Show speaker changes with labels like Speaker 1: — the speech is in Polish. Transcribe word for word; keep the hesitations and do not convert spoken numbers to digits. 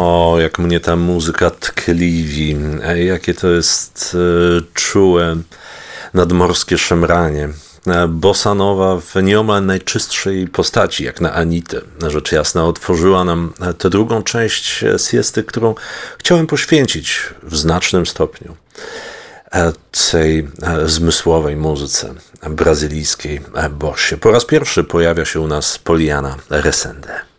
Speaker 1: O, jak mnie ta muzyka tkliwi, e, jakie to jest e, czułe, nadmorskie szemranie. E, Bossa nowa w nieomal najczystszej postaci, jak na Anitę, rzecz jasna, otworzyła nam e, tę drugą część e, siesty, którą chciałem poświęcić w znacznym stopniu e, tej e, zmysłowej muzyce brazylijskiej e, bossie. Po raz pierwszy pojawia się u nas Poliana Resende.